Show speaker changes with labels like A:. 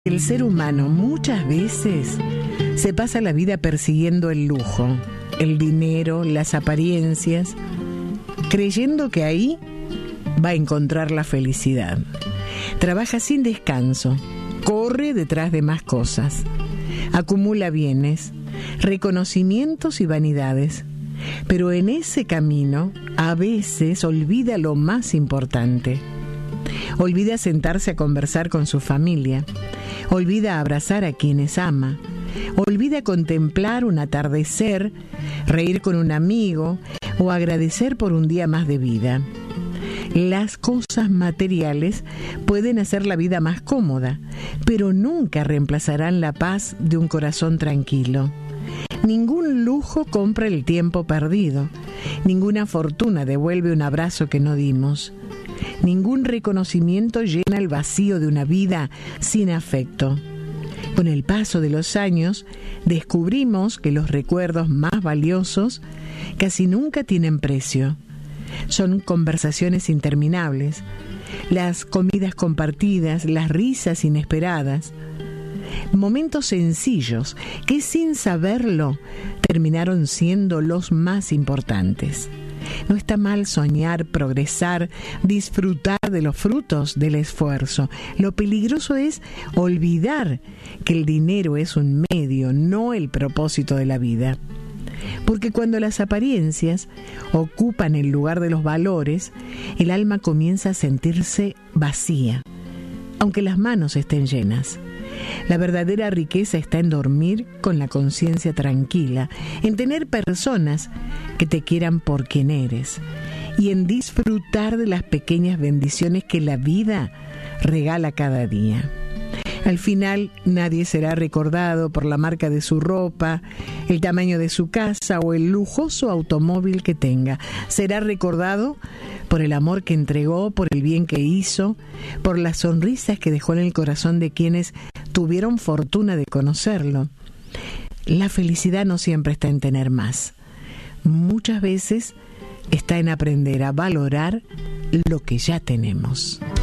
A: El ser humano muchas veces se pasa la vida persiguiendo el lujo, el dinero, las apariencias, creyendo que ahí va a encontrar la felicidad. Trabaja sin descanso, corre detrás de más cosas, acumula bienes, reconocimientos y vanidades, pero en ese camino a veces olvida lo más importante. Olvida sentarse a conversar con su familia, olvida abrazar a quienes ama, olvida contemplar un atardecer, reír con un amigo o agradecer por un día más de vida. Las cosas materiales pueden hacer la vida más cómoda, pero nunca reemplazarán la paz de un corazón tranquilo. Ningún lujo compra el tiempo perdido, ninguna fortuna devuelve un abrazo que no dimos. Ningún reconocimiento llena el vacío de una vida sin afecto. Con el paso de los años, descubrimos que los recuerdos más valiosos casi nunca tienen precio. Son conversaciones interminables, las comidas compartidas, las risas inesperadas, momentos sencillos que sin saberlo terminaron siendo los más importantes. No está mal soñar, progresar, disfrutar de los frutos del esfuerzo. Lo peligroso es olvidar que el dinero es un medio, no el propósito de la vida. Porque cuando las apariencias ocupan el lugar de los valores, el alma comienza a sentirse vacía, aunque las manos estén llenas. La verdadera riqueza está en dormir con la conciencia tranquila, en tener personas que te quieran por quien eres y en disfrutar de las pequeñas bendiciones que la vida regala cada día. Al final, nadie será recordado por la marca de su ropa, el tamaño de su casa o el lujoso automóvil que tenga. Será recordado por el amor que entregó, por el bien que hizo, por las sonrisas que dejó en el corazón de quienes tuvieron fortuna de conocerlo. La felicidad no siempre está en tener más. Muchas veces está en aprender a valorar lo que ya tenemos.